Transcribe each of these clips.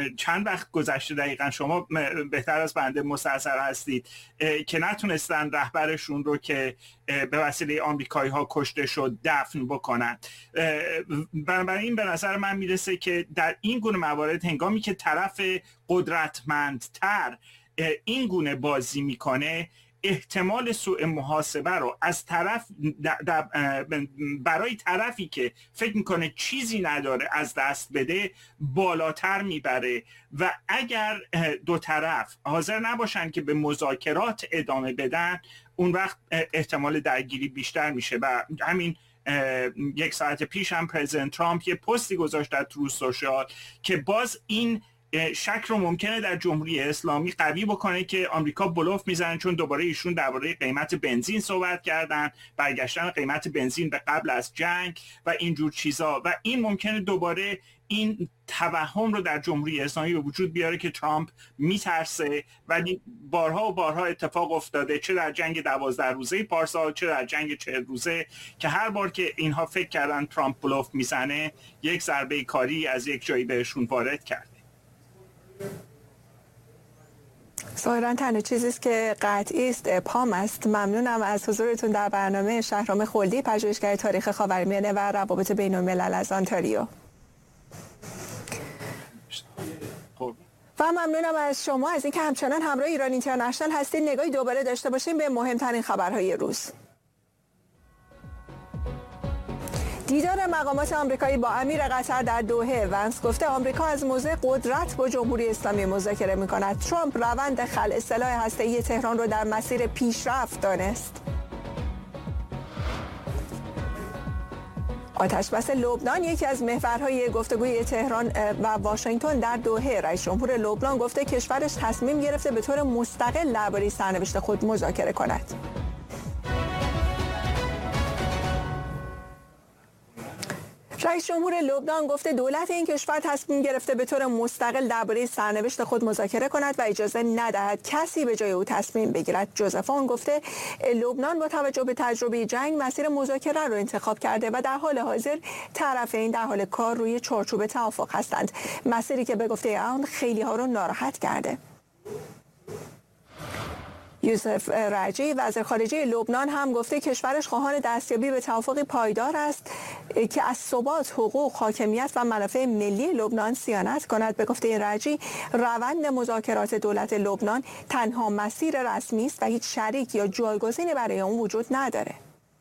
چند وقت گذشته دقیقا، شما بهتر از بنده مستحضر هستید، که نتونستن رهبرشون رو که به وسیله آمریکایی ها کشته شد دفن بکنن. بنابراین به نظر من میرسه که در این گونه موارد هنگامی که طرف قدرتمندتر این گونه بازی میکنه، احتمال سوء محاسبه رو از طرف برای طرفی که فکر میکنه چیزی نداره از دست بده بالاتر میبره و اگر دو طرف حاضر نباشن که به مذاکرات ادامه بدن، اون وقت احتمال درگیری بیشتر میشه. و همین یک ساعت پیش هم پرزیدنت ترامپ یه پستی گذاشت در تروث سوشال که باز این شک رو ممکنه در جمهوری اسلامی قوی بکنه که آمریکا بلوف میزنن، چون دوباره ایشون درباره قیمت بنزین صحبت کردن، برگشتن قیمت بنزین به قبل از جنگ و اینجور چیزا، و این ممکنه دوباره این توهم رو در جمهوری اسلامی به وجود بیاره که ترامپ میترسه. ولی بارها و بارها اتفاق افتاده، چه در جنگ 12 روزه پارسال، چه در جنگ 40 روزه، که هر بار که اینها فکر کردن ترامپ بلوف میزنه، یک ضربه کاری از یک جایی بهشون وارد کرد. ظاهراً تنها چیزی است که قطعی است ابهام است. ممنونم از حضورتون در برنامه. شهرام خلدی، پژوهشگر تاریخ خاورمیانه و روابط بین الملل از آنتاریو. و ممنونم از شما از اینکه همچنان همراه ایران اینترنشنال هستید. نگاهی دوباره داشته باشیم به مهمترین خبرهای روز. دیدار مقامات آمریکایی با امیر قطر در دوحه. ونس گفته آمریکا از موضع قدرت با جمهوری اسلامی مذاکره می‌کند. ترامپ روند خلع سلاح هسته‌ای تهران را در مسیر پیشرفت دانست. آتشبس لبنان یکی از محورهای گفتگوی تهران و واشنگتن در دوحه. رئیس جمهور لبنان گفته کشورش تصمیم گرفته به طور مستقل درباره سرنوشت خود مذاکره کند. رئیس جمهور لبنان گفته دولت این کشور تصمیم گرفته به طور مستقل درباره سرنوشت خود مذاکره کند و اجازه ندهد کسی به جای او تصمیم بگیرد. جوزفون گفته لبنان با توجه به تجربه جنگ مسیر مذاکره را انتخاب کرده و در حال حاضر طرفین در حال کار روی چارچوب توافق هستند، مسیری که به گفته آن خیلی ها را ناراحت کرده. یوسف رجعی وزیر خارجه لبنان هم گفته کشورش خواهان دستیابی به توافقی پایدار است که از ثبات، حقوق، حاکمیت و منافع ملی لبنان صیانت کند. به گفته رجعی روند مذاکرات دولت لبنان تنها مسیر رسمی است و هیچ شریک یا جایگزینی برای آن وجود نداره.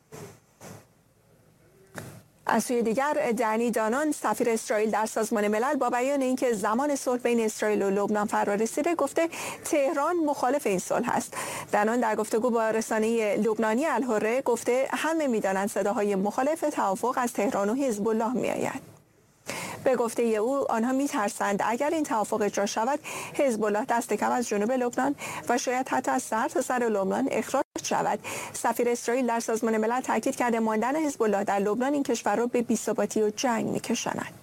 از سوی دیگر دنی دانان سفیر اسرائیل در سازمان ملل با بیان اینکه زمان صلح بین اسرائیل و لبنان فرا رسیده گفته تهران مخالف این صلح است. دانان در گفتگو با رسانه لبنانی الحره گفته همه می‌دانند صداهای مخالف توافق از تهران و حزب الله می‌آید. به گفته او آنها می‌ترسند اگر این توافق اجرا شود حزب الله دست کم از جنوب لبنان و شاید حتی از سرتاسر لبنان اخراج شود. سفیر اسرائیل در سازمان ملل تاکید کرده ماندن حزب الله در لبنان این کشور را به بی‌ثباتی و جنگ می‌کشاند.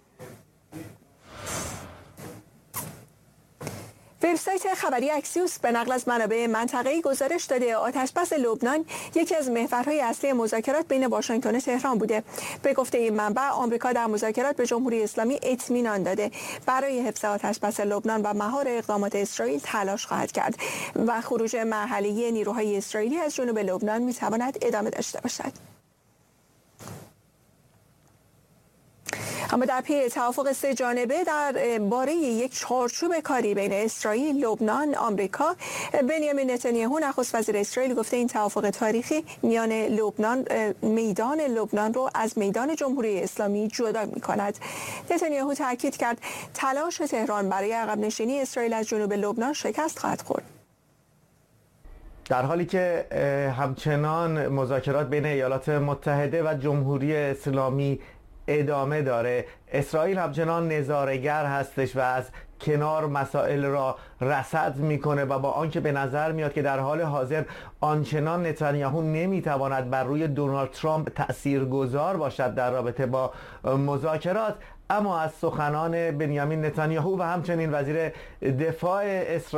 وبسایت خبری اکسیوس به نقل از منابع منطقه‌ای گزارش داده آتشبس لبنان یکی از محورهای اصلی مذاکرات بین واشنگتن و تهران بوده. به گفته این منبع آمریکا در مذاکرات به جمهوری اسلامی اطمینان داده برای حفظ آتشبس لبنان و مهار اقدامات اسرائیل تلاش خواهد کرد و خروج مرحله‌ای نیروهای اسرائیلی از جنوب لبنان می‌تواند ادامه داشته باشد. اما در پی توافق سه جانبه در باره یک چارچوب کاری بین اسرائیل، لبنان، آمریکا، بنیامین نتانیاهو نخست وزیر اسرائیل گفته این توافق تاریخی میان میدان لبنان رو از میدان جمهوری اسلامی جدا می‌کند. نتانیاهو تاکید کرد تلاش تهران برای عقب نشینی اسرائیل از جنوب لبنان شکست خواهد خورد. در حالی که همچنان مذاکرات بین ایالات متحده و جمهوری اسلامی ادامه داره، اسرائیل همچنان نظاره‌گر هستش و از کنار مسائل را رصد میکنه و با آنکه به نظر میاد که در حال حاضر آنچنان نتانیاهو نمیتواند بر روی دونالد ترامپ تاثیرگذار باشد در رابطه با مذاکرات، اما از سخنان بنیامین نتانیاهو و همچنین وزیر دفاع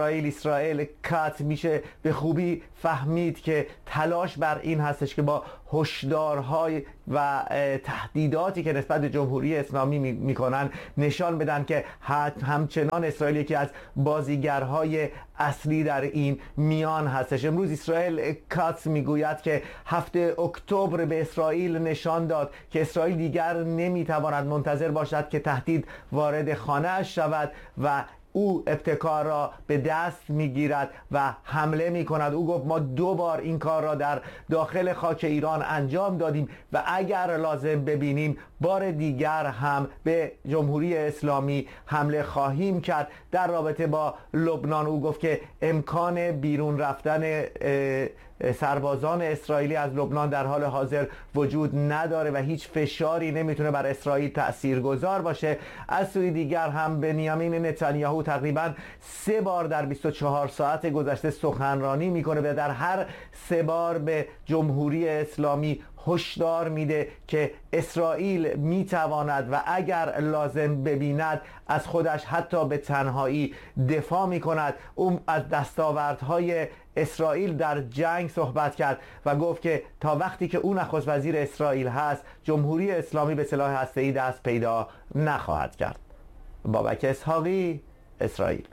اسرائیل کات میشه به خوبی فهمید که تلاش بر این هستش که با هشدارهای و تهدیداتی که نسبت به جمهوری اسلامی میکنن نشان بدن که همچنان اسرائیل یکی از بازیگرهای اصلی در این میان هستش. امروز اسرائیل کاتس میگوید که 7 اکتبر به اسرائیل نشان داد که اسرائیل دیگر نمیتواند منتظر باشد که تهدید وارد خانه‌اش شود و او ابتکار را به دست میگیرد و حمله میکند. او گفت ما 2 بار این کار را در داخل خاک ایران انجام دادیم و اگر لازم ببینیم بار دیگر هم به جمهوری اسلامی حمله خواهیم کرد. در رابطه با لبنان او گفت که امکان بیرون رفتن سربازان اسرائیلی از لبنان در حال حاضر وجود نداره و هیچ فشاری نمیتونه بر اسرائیل تاثیرگذار باشه. از سوی دیگر هم بنیامین نتانیاهو تقریبا 3 بار در 24 ساعت گذشته سخنرانی میکنه و در هر 3 بار به جمهوری اسلامی هشدار میده که اسرائیل میتواند و اگر لازم ببیند از خودش حتی به تنهایی دفاع میکند. او از دستاوردهای اسرائیل در جنگ صحبت کرد و گفت که تا وقتی که او نخست وزیر اسرائیل هست جمهوری اسلامی به سلاح هسته‌ای دست پیدا نخواهد کرد. بابک اسحاقی، اسرائیل.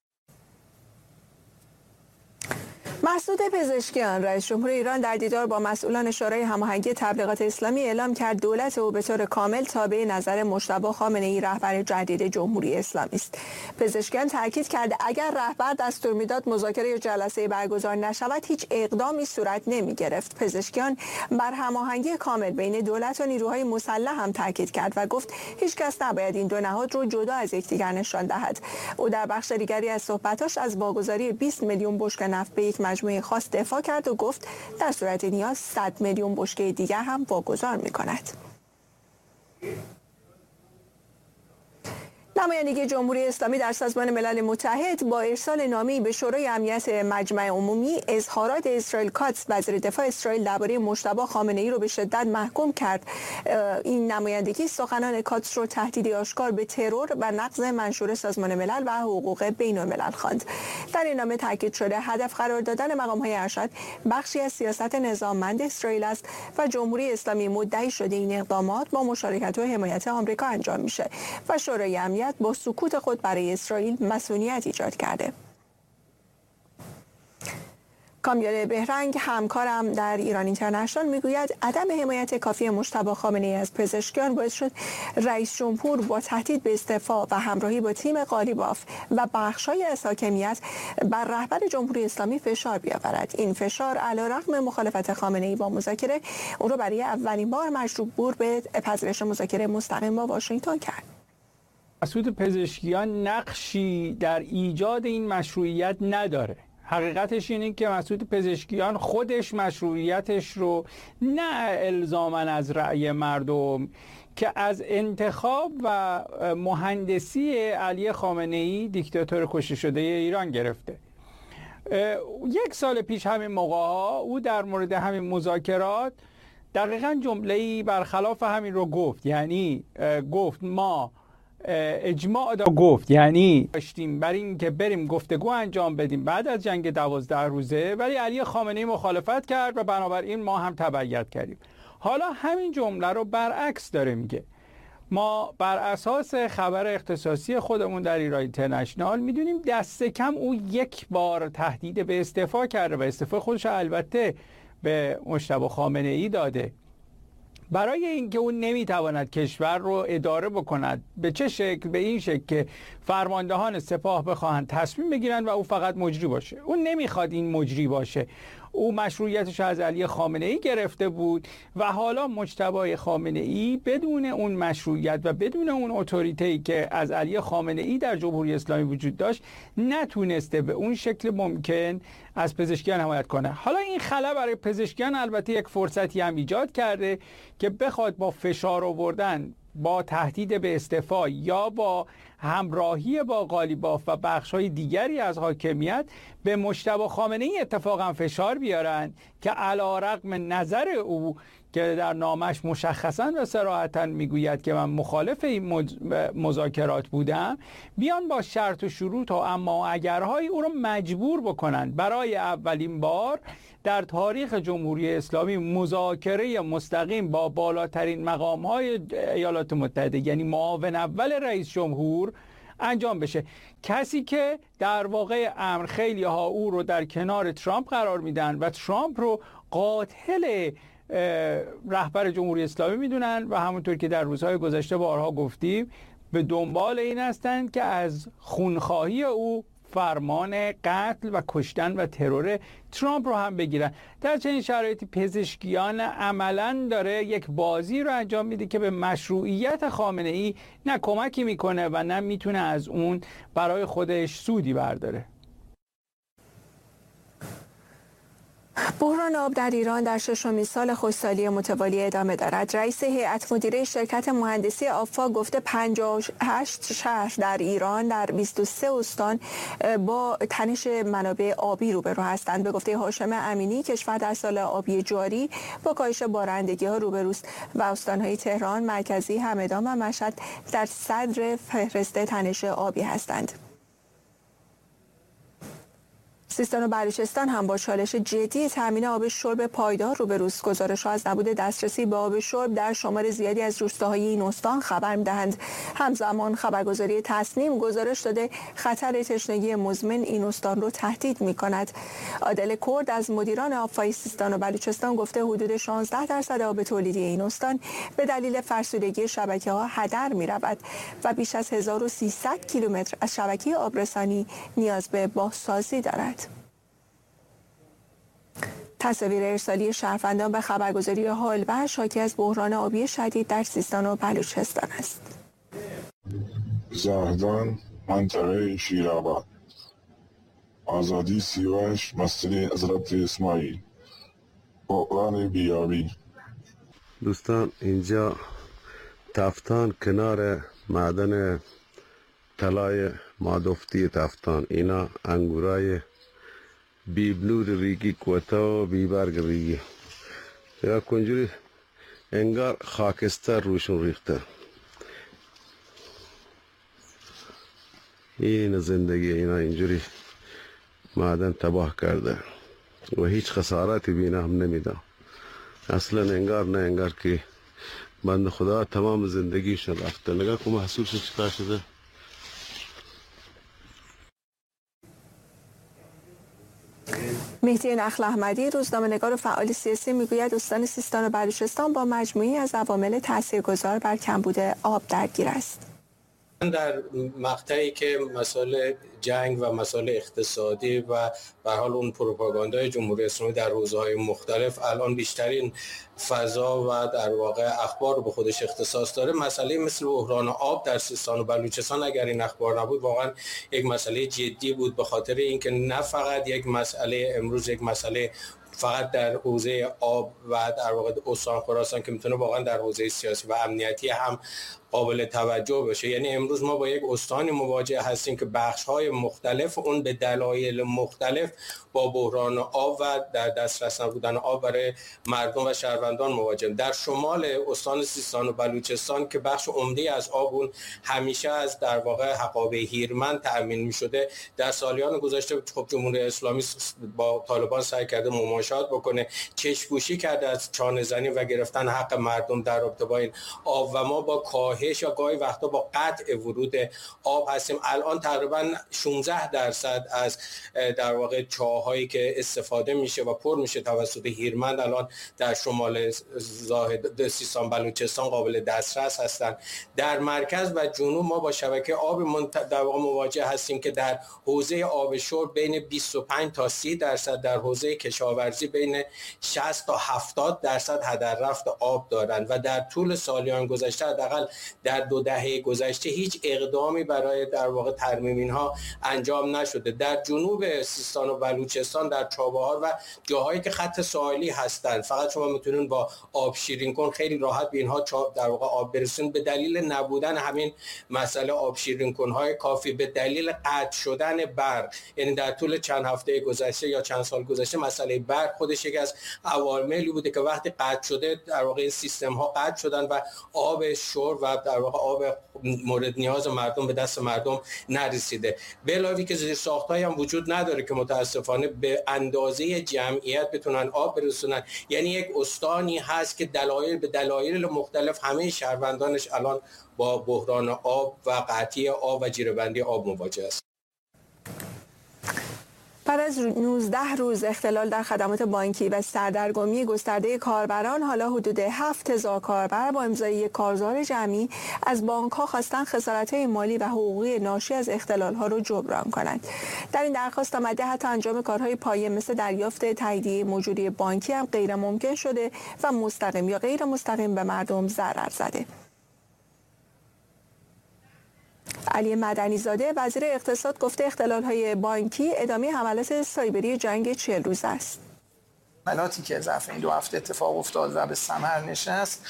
مسعود پزشکیان رئیس جمهور ایران در دیدار با مسئولان شورای هماهنگی تبلیغات اسلامی اعلام کرد دولت او به طور کامل تابع نظر مجتبی خامنه‌ای رهبر جدید جمهوری اسلامی است. پزشکیان تاکید کرد اگر رهبر دستور میداد مذاکره یا جلسه برگزار نشود هیچ اقدامی صورت نمی گرفت. پزشکیان بر هماهنگی کامل بین دولت و نیروهای مسلح هم تاکید کرد و گفت هیچ کس نباید این 2 نهاد رو جدا از یکدیگر نشان دهد. او در بخش دیگری از صحبتاش از واگذاری 20 میلیون بشکه نفت به یک مجموعه خاص دفاع کرد و گفت در صورت نیاز 100 میلیون بشکه دیگر هم واگذار می‌کند. نمایندگی جمهوری اسلامی در سازمان ملل متحد با ارسال نامه‌ای به شورای امنیت مجمع عمومی اظهارات اسرائیل کاتس وزیر دفاع اسرائیل درباره مجتبی خامنه‌ای رو به شدت محکوم کرد. این نمایندگی سخنان کاتس رو تهدیدی آشکار به ترور و نقض منشور سازمان ملل و حقوق بین‌الملل خواند. در این نامه تاکید شده هدف قرار دادن مقام‌های ارشد بخشی از سیاست نظاممند اسرائیل است و جمهوری اسلامی مدعی شده این اقدامات با مشارکت و حمایت آمریکا انجام میشه و شورای امنیت با سکوت خود برای اسرائیل مسئولیت ایجاد کرده. کامیار بهرنگ همکارم در ایران اینترنشنال میگوید عدم حمایت کافی مجتبی خامنه‌ای از پزشکیان باعث شد رئیس جمهور با تهدید به استعفا و همراهی با تیم قالیباف و بخش‌های از حاکمیت بر رهبر جمهوری اسلامی فشار بیاورد. این فشار علیرغم مخالفت خامنه‌ای با مذاکره او را برای اولین بار مجبور به پذیرش مذاکره مستقیم با واشنگتن کرد. مسعود پزشکیان نقشی در ایجاد این مشروعیت نداره. حقیقتش اینه که مسعود پزشکیان خودش مشروعیتش رو نه الزاماً از رأی مردم که از انتخاب و مهندسی علی خامنه‌ای دیکتاتور کشته شده ایران گرفته. 1 سال پیش همین موقع‌ها او در مورد همین مذاکرات دقیقاً جمله‌ای برخلاف همین رو گفت. یعنی گفت ما اجماع گفت یعنی داشتیم برای این که بریم گفتگو انجام بدیم بعد از جنگ 12 روزه، ولی علی خامنه‌ای مخالفت کرد و بنابراین ما هم تبعیت کردیم. حالا همین جمله رو برعکس داره میگه. ما بر اساس خبر اختصاصی خودمون در ایران اینترنشنال میدونیم دست کم او 1 بار تهدید به استعفا کرده و استعفا خودش البته به مجتبی خامنه‌ای داده برای اینکه اون نمیتواند کشور رو اداره بکند. به چه شکل؟ به این شکل که فرماندهان سپاه بخواهند تصمیم بگیرن و او فقط مجری باشه. اون نمیخواد این مجری باشه. او مشروعیتش از علی خامنه‌ای گرفته بود و حالا مجتبی خامنه‌ای بدون اون مشروعیت و بدون اون اتوریته‌ای که از علی خامنه‌ای در جمهوری اسلامی وجود داشت نتونسته به اون شکل ممکن از پزشکیان حمایت کنه. حالا این خلا برای پزشکیان البته یک فرصتی هم ایجاد کرده که بخواد با فشار آوردن، با تهدید به استعفا یا با همراهی با قالیباف و بخش‌های دیگری از حاکمیت به مجتبی خامنه‌ای اتفاقا فشار بیارن که علی‌رغم نظر او که که در نامش مشخصاً و صراحتاً میگوید که من مخالف این مذاکرات بودم، بیان با شرط و شروط و اما اگرهای او رو مجبور بکنند برای اولین بار در تاریخ جمهوری اسلامی مذاکره مستقیم با بالاترین مقام‌های ایالات متحده، یعنی معاون اول رئیس جمهور، انجام بشه. کسی که در واقع امر خیلی ها او رو در کنار ترامپ قرار میدن و ترامپ رو قاتل رهبر جمهوری اسلامی میدونن و همونطور که در روزهای گذشته بارها گفتیم به دنبال این هستند که از خونخواهی او فرمان قتل و کشتن و ترور ترامپ رو هم بگیرن. در چنین شرایطی پزشکیان عملاً داره یک بازی رو انجام میده که به مشروعیت خامنه ای نه کمکی میکنه و نه میتونه از اون برای خودش سودی برداره. بحران آب در ایران در ششمین سال خشکسالی متوالی ادامه دارد. رئیس هیئت مدیره شرکت مهندسی آفا گفته 58 شهر در ایران در 23 استان با تنش منابع آبی روبرو هستند. به گفته هاشم امینی کشور در سال آبی جاری با کاهش بارندگی‌ها روبروست و استان‌های تهران، مرکزی، همدان و مشهد در صدر فهرست تنش آبی هستند. سیستان و بلوچستان هم با چالش جدی تامین آب شرب پایدار روبروست. گزارش‌ها از نبود دسترسی به آب شرب در شمار زیادی از روستاهای این استان خبر می‌دهند. همزمان خبرگزاری تصنیم گزارش داده خطر تشنگی مزمن این استان رو تهدید می‌کند. عادل کرد از مدیران آب‌های سیستان و بلوچستان گفته حدود 16% آب تولیدی این استان به دلیل فرسودگی شبکه‌ها هدر می‌رود و بیش از 1300 کیلومتر از شبکه آبرسانی نیاز به بازسازی دارد. تصاویر ارسالی شهروندان به خبرگزاری هالبرش حاکی از بحران آبی شدید در سیستان و بلوچستان است. زاهدان، منطقه شیرآباد، آزادی سیاوش، مسجد حضرت اسماعیل، بحران بیابی. دوستان اینجا تفتان کنار معدن طلای مادفتی تفتان، اینا انگورای بیبلور ریگی کوتا و بیبرگ ریگی یا کنجوری انگار خاکستر روشون ریخته. این زندگی اینا اینجوری معدن تباه کرده و هیچ خساراتی بینا هم نمیده اصلا. انگار نه انگار که بند خدا تمام زندگیش رفته. نگاه که محصولش چکار شده. مهدی نخل احمدی روزنامه‌نگار و فعال سیاسی میگوید استان سیستان و بلوچستان با مجموعی از عوامل تاثیرگذار بر کمبود آب درگیر است. در مقطعی که مسائل جنگ و مسائل اقتصادی و به حال اون پروپاگاندای جمهوری اسلامی در حوزه‌های مختلف الان بیشترین فضا و در واقع اخبار رو به خودش اختصاص داره، مسئله مثل بحران آب در سیستان و بلوچستان اگر این اخبار نبود واقعا یک مسئله جدی بود، به خاطر اینکه نه فقط یک مسئله امروز یک مسئله فقط در حوزه آب و در واقع استان خراسان که میتونه واقعا در حوزه سیاسی و امنیتی هم قابل توجه بشه. یعنی امروز ما با یک استانی مواجه هستیم که بخش‌های مختلف اون به دلایل مختلف با بحران آب و در دسترس نبودن آب برای مردم و شهروندان مواجهیم. در شمال استان سیستان و بلوچستان که بخش عمده از آب اون همیشه از در واقع حقابه هیرمند تأمین می‌شده، در سالیان گذشته خب جمهوری اسلامی با طالبان سعی کرده مماشات بکنه، چشم‌پوشی کرده از چانه‌زنی و گرفتن حق مردم در رابطه با این آب و ما با کاهش یا گاهی وقتا با قطع ورود آب هستیم. الان تقریبا 16% از در واقع چاهایی که استفاده میشه و پر میشه توسط هیرمند الان در شمال زاهد سیستان بلوچستان قابل دسترس هستند. در مرکز و جنوب ما با شبکه آب در واقع مواجه هستیم که در حوزه آب شرب بین 25 تا 30%، در حوزه کشاورزی بین 60 تا 70% هدر رفت آب دارند و در طول سالیان گذشته حداقل در 2 دهه گذشته هیچ اقدامی برای در واقع ترمیم اینها انجام نشده. در جنوب سیستان و بلوچستان، در چابهار و جاهایی که خط ساحلی هستند، فقط شما میتونین با آب شیرین کن خیلی راحت به اینها در واقع آب برسون. به دلیل نبودن همین مسئله آب شیرین کن‌های کافی، به دلیل قطع شدن برق، یعنی در طول چند هفته گذشته یا چند سال گذشته مسئله برق خودش یکی از عواملی بوده که وقتی قطع شده در واقع این سیستم ها قطع شدن و آب شور و در واقع آب مورد نیاز مردم به دست مردم نرسیده. به علاوه که زیرساخت‌هایی هم وجود نداره که متاسفانه به اندازه جمعیت بتونن آب برسونن. یعنی یک استانی هست که به دلایل مختلف همه شهروندانش الان با بحران آب و قطعی آب و جیره‌بندی آب مواجه است. بعد از 19 روز اختلال در خدمات بانکی و سردرگمی گسترده کاربران، حالا حدود 7000 کاربر با امضای یک کارزار جمعی از بانک‌ها خواستن خسارت‌های مالی و حقوقی ناشی از اختلال‌ها رو جبران کنند. در این درخواست آمده حتی انجام کارهای پایه مثل دریافت تاییدیه مجوری بانکی هم غیر ممکن شده و مستقیم یا غیر مستقیم به مردم ضرر زده. علی مدنی زاده وزیر اقتصاد گفته اختلال‌های بانکی ادامه حملات سایبری جنگ 40 روزه است. حملاتی که ظرف این 2 هفته اتفاق افتاد و به ثمر نشست،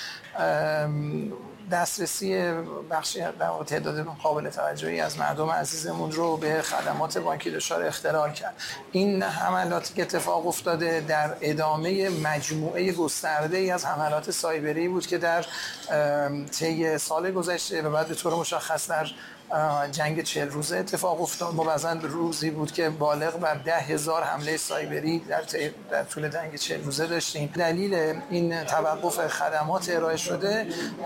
دسترسی بخشی در تعداد قابل توجهی از مردم عزیزمون رو به خدمات بانکی دچار اختلال کرد. این حملاتی که اتفاق افتاده در ادامه مجموعه گسترده‌ای از حملات سایبری بود که در طی سال گذشته و بعد به طور مشخص در جنگ 40 روزه اتفاق افتاد. موازاً روزی بود که بالغ بر 10,000 حمله سایبری در طول جنگ 40 روزه داشتیم. دلیل این توقف خدمات ارائه شده،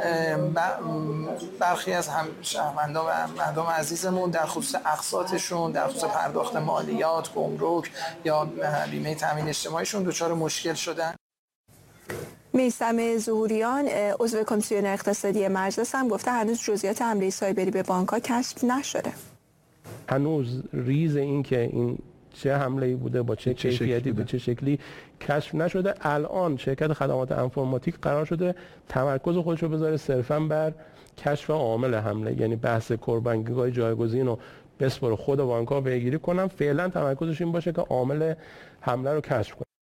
برخی از شهروندان و مردم عزیزمون در خصوص اقساطشون، در خصوص پرداخت مالیات، گمرک یا بیمه تامین اجتماعیشون دچار مشکل شدن. میثم ظهوریان عضو کمیسیون اقتصادی مجلس هم گفته هنوز جزئیات حمله سایبری به بانک‌ها کشف نشده. هنوز ریز این که این چه حمله‌ای بوده، با چه کیفیتی، به چه شکلی کشف نشده. الان شرکت خدمات انفرماتیک قرار شده تمرکز خودش رو بذاره صرفاً بر کشف عامل حمله، یعنی بحث کوربانگی‌های جایگزین رو بسپره خود بانک‌ها پیگیری کنن. فعلا تمرکزش این باشه که عامل حمله رو کشف کنه.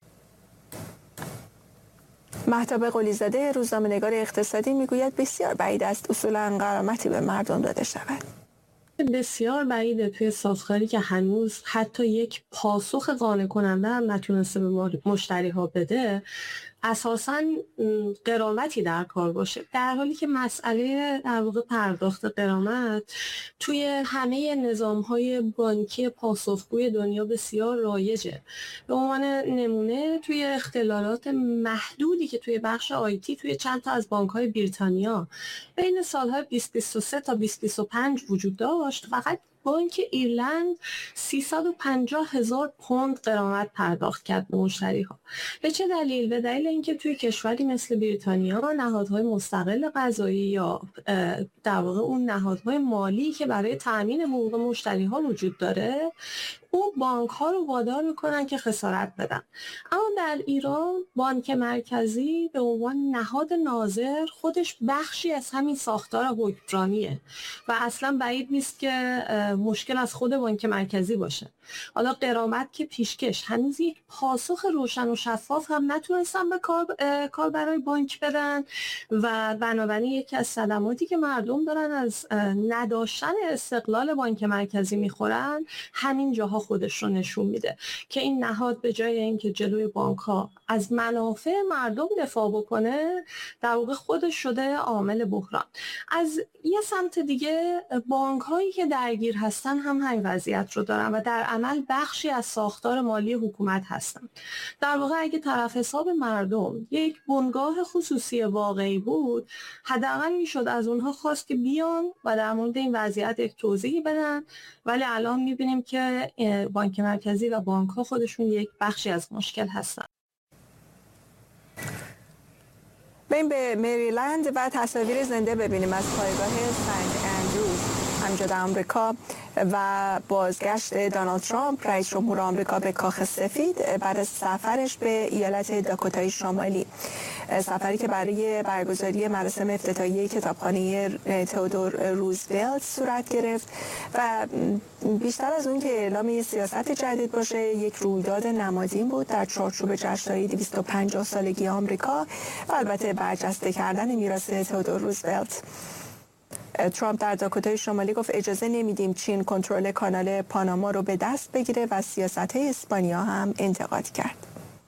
مهتاب قلی‌زاده روزنامه‌نگار اقتصادی میگوید بسیار بعید است اصولاً غرامتی به مردم داده شود. بسیار بعیده توی سازگاری که هنوز حتی یک پاسخ قانع کننده هم نتونسته به مشتری ها بده، اساساً غرامتی در کار باشه، در حالی که مسئله در واقع پرداخت غرامت توی همه نظام‌های بانکی پاسخگوی دنیا بسیار رایجه. به عنوان نمونه توی اختلالات محدودی که توی بخش آیتی توی چند تا از بانک‌های بریتانیا بین سال‌های 2023 تا 2025 وجود داشت، فقط بانک ایرلند 350,000 پوند غرامت پرداخت کرد به مشتری‌ها. به چه دلیل؟ به دلیل اینکه توی کشوری مثل بریتانیا نهادهای مستقل قضایی یا در واقع اون نهادهای مالی که برای تأمین حقوق مشتری‌ها وجود داره، اون بانک‌ها رو وادار میکنن که خسارت بدن. اما در ایران بانک مرکزی به عنوان نهاد ناظر خودش بخشی از همین ساختار حکمرانیه و اصلا بعید نیست که مشکل از خود بانک مرکزی باشه. حالا غرامت که پیشکش، هنوز یک پاسخ روشن و شفاف هم نتونستن به کاربرای بانک بدن و بنابراین یکی از صدماتی که مردم دارن از نداشتن استقلال بانک مرکزی میخورن همین جاها خودش رو نشون میده که این نهاد به جای اینکه جلوی بانک ها از منافع مردم دفاع بکنه، در واقع خودش شده عامل بحران. از یه سمت دیگه بانک هایی که درگیر هستن هم همین وضعیت رو دارن و در عمل بخشی از ساختار مالی حکومت هستن. در واقع اگه طرف حساب مردم یک بنگاه خصوصی واقعی بود، حداقل میشد از اونها خواست که بیان و در مورد این وضعیت یک توضیحی بدن، ولی الان میبینیم که بانک مرکزی و بانک ها خودشون یک بخشی از مشکل هستن. بریم به مریلند و تصاویر زنده ببینیم از پایگاه سنت اندروز همینجا در آمریکا و بازگشت دونالد ترامپ رئیس جمهور آمریکا به کاخ سفید بعد از سفرش به ایالت داکوتای شمالی. سفری که برای برگزاری مراسم افتتاحیه کتابخانه تئودور روزولت صورت گرفت و بیشتر از اون که اعلام سیاست جدید باشه، یک رویداد نمادین بود در چارچوب جشن‌های 250 سالگی آمریکا و البته برجسته کردن میراث تئودور روزولت. ترامپ در داکوتای شمالی گفت اجازه نمیدیم چین کنترل کانال پاناما رو به دست بگیره و سیاست‌های اسپانیا هم انتقاد کرد.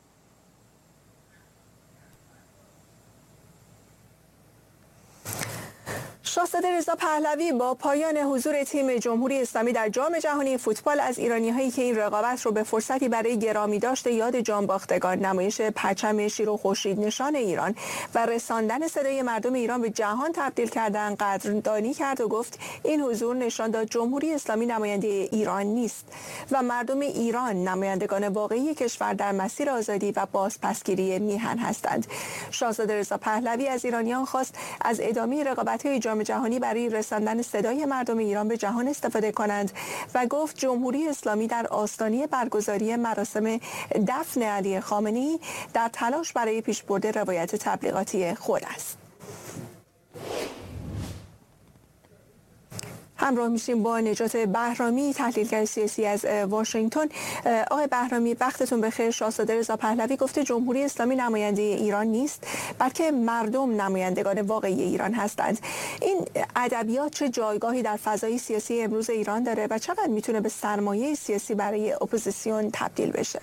شاهزاده رضا پهلوی با پایان حضور تیم جمهوری اسلامی در جام جهانی فوتبال از ایرانی‌هایی که این رقابت رو به فرصتی برای گرامی داشته یاد جانباختگان، نمایش پرچم شیر و خورشید نشان ایران و رساندن صدای مردم ایران به جهان تبدیل کردن قدردانی کرد و گفت این حضور نشان داد جمهوری اسلامی نماینده ایران نیست و مردم ایران نمایندگان واقعی کشور در مسیر آزادی و بازپسگیری میهن هستند. شاهزاده رضا پهلوی از ایرانیان خواست از ادامه رقابت‌های جام جهانی برای رساندن صدای مردم ایران به جهان استفاده کنند و گفت جمهوری اسلامی در آستانه برگزاری مراسم دفن علی خامنه‌ای در تلاش برای پیشبرد روایت تبلیغاتی خود است. همراه میشیم با نجات بهرامی، تحلیلگر سیاسی از واشنگتن. آقای بهرامی وقتتون بخیر. شاهزاده رضا پهلوی گفته جمهوری اسلامی نماینده ایران نیست بلکه مردم نمایندگان واقعی ایران هستند. این ادبیات چه جایگاهی در فضای سیاسی امروز ایران داره و چقدر میتونه به سرمایه سیاسی برای اپوزیسیون تبدیل بشه؟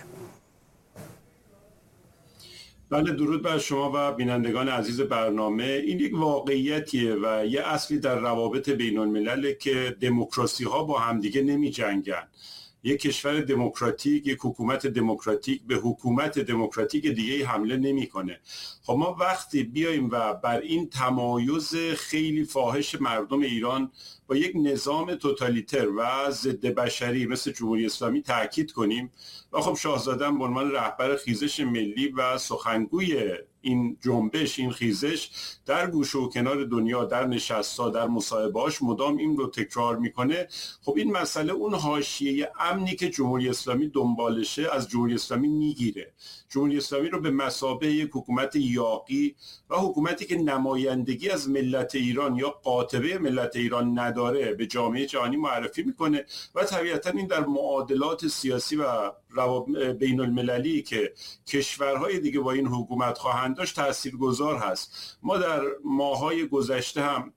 بله، درود بر شما و بینندگان عزیز برنامه. این یک واقعیتیه و یه اصلی در روابط بین الملله که دموکراسی ها با همدیگه نمی جنگن. یک کشور دموکراتیک، یک حکومت دموکراتیک به حکومت دموکراتیک دیگه حمله نمیکنه. خب ما وقتی بیایم و بر این تمایز خیلی فاحش مردم ایران با یک نظام توتالیتر و ضد بشری مثل جمهوری اسلامی تاکید کنیم و خب شاهزاده به عنوان رهبر خیزش ملی و سخنگوی این جنبش، این خیزش در گوشه و کنار دنیا، در نشست‌ها، در مصاحبه‌هاش مدام این رو تکرار میکنه. خب این مسئله اون حاشیه امنی که جمهوری اسلامی دنبالشه از جمهوری اسلامی میگیره. جمهوری اسلامی رو به مثابه یک حکومت یاغی و حکومتی که نمایندگی از ملت ایران یا قاطبه ملت ایران نداره به جامعه جهانی معرفی میکنه و طبیعتا این در معادلات سیاسی و بین المللی که کشورهای دیگه با این حکومت خواهند داشت تاثیرگذار هست. ما در ماه‌های گذشته هم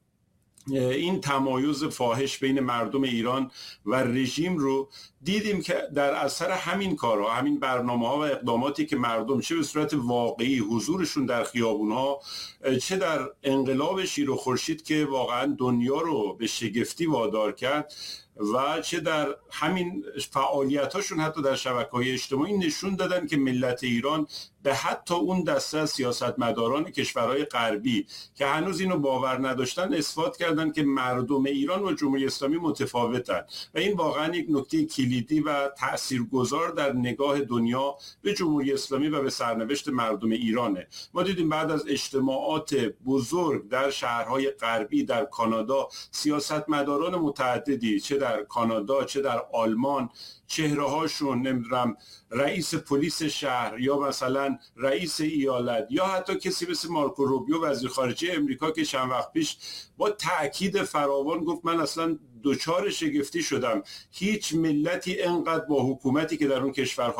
این تمایز فاحش بین مردم ایران و رژیم رو دیدیم که در اثر همین کارها، همین برنامه‌ها و اقداماتی که مردم چه به صورت واقعی حضورشون در خیابون‌ها، چه در انقلاب شیر و خورشید که واقعا دنیا رو به شگفتی وادار کرد و چه در همین فعالیتاشون حتی در شبکه‌های اجتماعی نشون دادن که ملت ایران به حتی اون دسته از سیاستمداران کشورهای غربی که هنوز اینو باور نداشتن اثبات کردن که مردم ایران و جمهوری اسلامی متفاوتن و این واقعا یک نکته کلیدی و تاثیرگذار در نگاه دنیا به جمهوری اسلامی و به سرنوشت مردم ایرانه. ما دیدیم بعد از اجتماعات بزرگ در شهرهای غربی، در کانادا، سیاستمداران متعددی چه در کانادا چه در آلمان چهره‌هاشون، نمیدونم رئیس پلیس شهر یا مثلا رئیس ایالت یا حتی کسی مثل مارکو روبیو وزیر خارجه امریکا که چند وقت پیش با تأکید فراوان گفت من اصلا دچار شگفتی شدم، هیچ ملتی انقدر با حکومتی که در اون کشور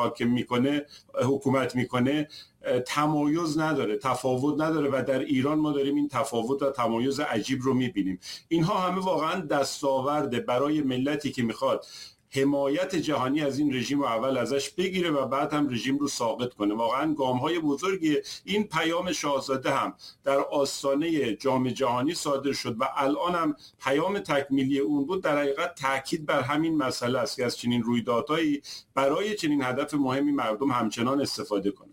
حکومت میکنه تمایز نداره، تفاوت نداره و در ایران ما داریم این تفاوت و تمایز عجیب رو میبینیم. اینها همه واقعا دستاورده برای ملتی که میخواد حمایت جهانی از این رژیم رو اول ازش بگیره و بعد هم رژیم رو ساقط کنه. واقعا گام‌های بزرگی این پیام شاهزاده هم در آستانه جام جهانی صادر شد و الان هم پیام تکمیلی اون بود. در حقیقت تاکید بر همین مسئله است که از چنین رویدادهایی برای چنین هدف مهمی مردم همچنان استفاده کنند.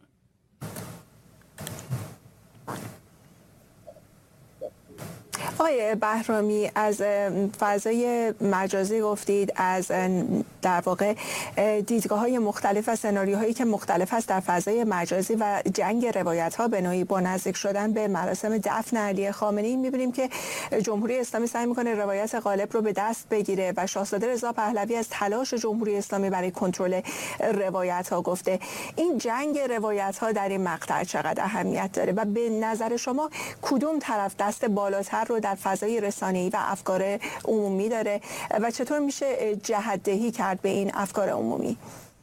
آقای بهرامی، از فضای مجازی گفتید، از در واقع دیدگاه‌های مختلف و سناریوهایی که مختلف است در فضای مجازی و جنگ روایت‌ها به نوعی با نزدیک شدن به مراسم دفن علی خامنه‌ای می‌بینیم که جمهوری اسلامی سعی می‌کنه روایت غالب رو به دست بگیره و شاهزاده رضا پهلوی از تلاش جمهوری اسلامی برای کنترل روایت‌ها گفته. این جنگ روایت‌ها در این مقطع چقدر اهمیت داره و به نظر شما کدوم طرف دست بالاتر رو در فضای رسانه‌ای و افکار عمومی داره و چطور میشه جهت‌دهی کرد به این افکار عمومی؟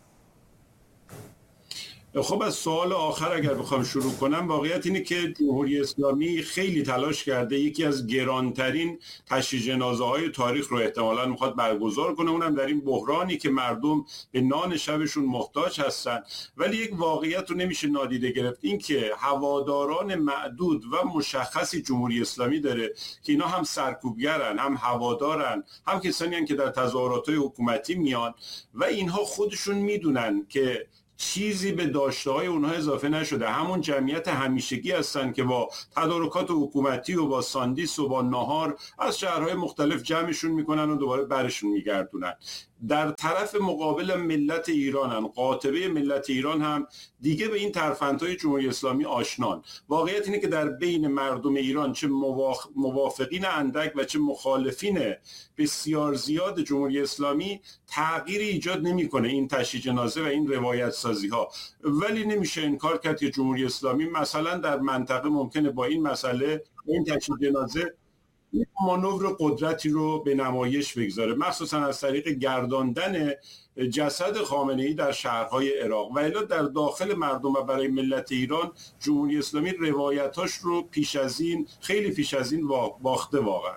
خب از سوال آخر اگر بخوام شروع کنم، واقعیت اینه که جمهوری اسلامی خیلی تلاش کرده یکی از گرانترین تشییع جنازه‌های تاریخ رو احتمالاً میخواد برگزار کنه، اونم در این بحرانی که مردم به نان شبشون محتاج هستن. ولی یک واقعیت رو نمیشه نادیده گرفت، این که هواداران معدود و مشخصی جمهوری اسلامی داره که اینا هم سرکوبگرن، هم هوادارن، هم کسانی هستن که در تظاهرات‌های حکومتی میان و اینها خودشون میدونن که چیزی به داشته‌های اونها اضافه نشده، همون جمعیت همیشگی هستن که با تدارکات حکومتی و با ساندیس و با ناهار از شهرهای مختلف جمعشون میکنن و دوباره برشون میگردونن. در طرف مقابل ملت ایرانن، قاطبه ملت ایران هم دیگه به این ترفندهای جمهوری اسلامی آشنان. واقعیت اینه که در بین مردم ایران چه موافقین اندک و چه مخالفین بسیار زیاد جمهوری اسلامی تغییری ایجاد نمیکنه این تشییع جنازه و این روایت سازی ها. ولی نمیشه انکار کرد که جمهوری اسلامی مثلا در منطقه ممکنه با این مسئله، این تشییع جنازه، مانور قدرتی رو به نمایش بگذاره، مخصوصا از طریق گرداندن جسد خامنه‌ای در شهرهای عراق. و الا در داخل مردم و برای ملت ایران جمهوری اسلامی روایتاش رو خیلی پیش از این باخته واقعا.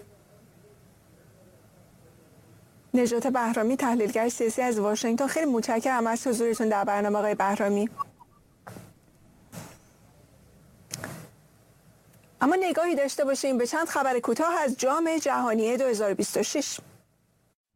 نجات بهرامی، تحلیلگر سیاسی از واشنگتن، خیلی متشکرم از حضورتون در برنامه آقای بهرامی. اما نگاهی داشته باشیم به چند خبر کوتاه از جام جهانی 2026.